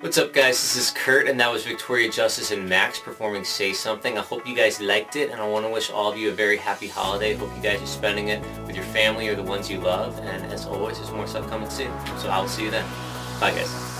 What's up guys, this is Kurt and that was Victoria Justice and Max performing Say Something. I hope you guys liked it and I want to wish all of you a very happy holiday. Hope you guys are spending it with your family or the ones you love, and as always there's more stuff coming soon. So I'll see you then. Bye guys.